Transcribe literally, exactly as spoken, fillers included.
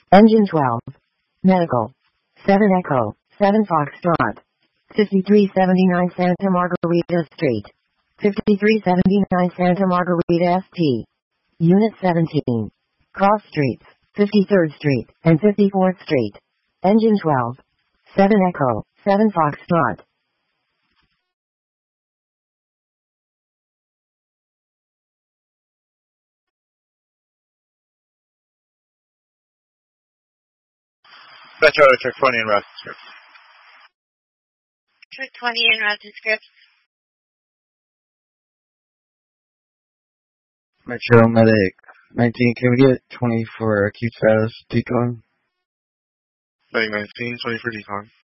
Engine twelve. Medical. seven Echo, seven Foxtrot. fifty-three seventy-nine Santa Margarita Street. fifty-three seventy-nine Santa Margarita S T. Unit seventeen. Cross Streets, fifty-third Street, and fifty-fourth Street. Engine twelve. seven Echo, seven Foxtrot. Metro Trick twenty in route script. Trick twenty in route to script. Metro Medic nineteen, can we get twenty for acute status decon? Medic nineteen, twenty for decon.